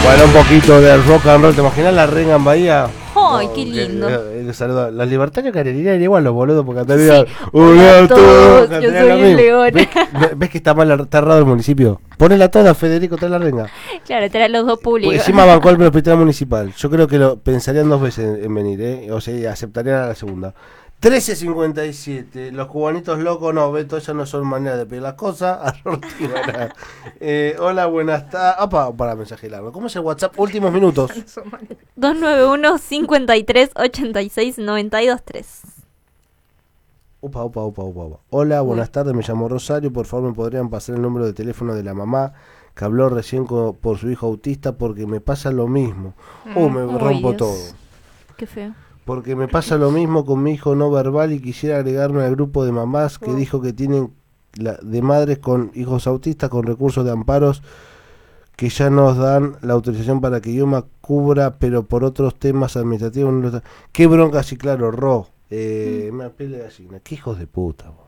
Bueno, un poquito de rock and roll. ¿Te imaginas la renga en Bahía? ¡Ay, qué lindo! Saluda. Los libertarios canarinos igual los boludos porque cantarían. Sí. Hola a todos, yo soy el león. ¿Ves que está mal errado el municipio? Ponela toda, Federico, trae la renga. Claro, trae los dos públicos. Pues encima bancó el hospital municipal. Yo creo que lo pensarían dos veces en venir, ¿eh? O sea, aceptarían a la segunda. 13:57. Los cubanitos locos, no, Beto, esas no son maneras de pedir las cosas. Hola, buenas tardes. Opa, para mensaje largo. ¿Cómo es el WhatsApp? Últimos minutos. 291-53-86-92-3. Opa. Hola, buenas tardes. Me llamo Rosario. Por favor, ¿me podrían pasar el número de teléfono de la mamá que habló recién por su hijo autista? Porque me pasa lo mismo. Me rompo Dios. todo. Qué feo. Porque me pasa lo mismo con mi hijo no verbal y quisiera agregarme al grupo de mamás que dijo que tienen de madres con hijos autistas con recursos de amparos que ya nos dan la autorización para que IOMA cubra, pero por otros temas administrativos no lo está. Qué bronca, sí, claro, me apele de gallina. Qué hijos de puta, bro.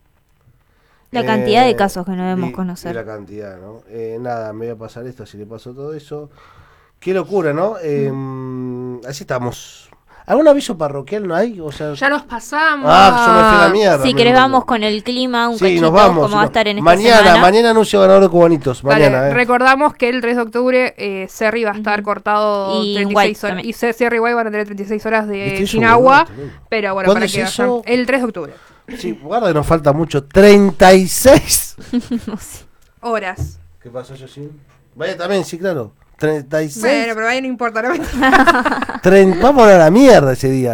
La cantidad de casos que no debemos conocer. Y la cantidad, ¿no? Nada, me voy a pasar esto, así le paso todo eso. Qué locura, ¿no? Así estamos. ¿Algún aviso parroquial no hay? O sea, ya nos pasamos. Yo me fui a la mierda. Si querés vamos con el clima, un cachito, nos vamos, cómo va a estar en esta semana. Mañana anuncio ganador de cubanitos. Mañana, Recordamos que el 3 de octubre Cerri va a estar cortado y 36 horas. Y Cerri y Guay van a tener 36 horas sin agua. Pero bueno, para que vayan. El 3 de octubre. Sí, guarda que nos falta mucho. 36 horas. ¿Qué pasó, Yosin? Vaya también, sí, claro. 36. Bueno, pero ahí no importa. Vamos a la mierda ese día.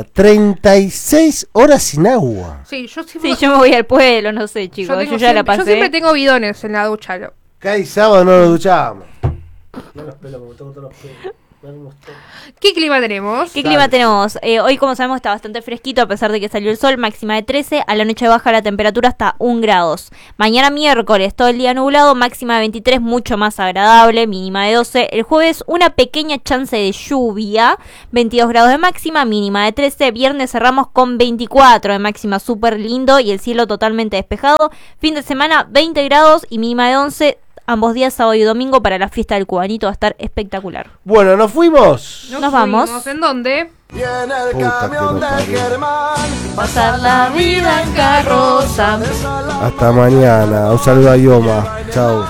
36 horas sin agua. Sí, yo me voy al pueblo, no sé, chicos. Yo ya la pasé. Yo siempre tengo bidones en la ducha. Cada sábado no nos duchamos. Ya los pelos, como tengo todos los pelos. ¿Qué clima tenemos? Hoy, como sabemos, está bastante fresquito a pesar de que salió el sol, máxima de 13. A la noche baja la temperatura hasta 1 grados. Mañana miércoles, todo el día nublado, máxima de 23, mucho más agradable, mínima de 12. El jueves, una pequeña chance de lluvia, 22 grados de máxima, mínima de 13. Viernes cerramos con 24 de máxima, súper lindo y el cielo totalmente despejado. Fin de semana, 20 grados y mínima de 11. Ambos días, sábado y domingo, para la fiesta del cubanito va a estar espectacular. Bueno, ¿nos fuimos? Nos vamos. ¿En dónde? Y en el camión de Germán, pasar la vida en carroza. Hasta mañana. Un saludo a Ioma. Chao.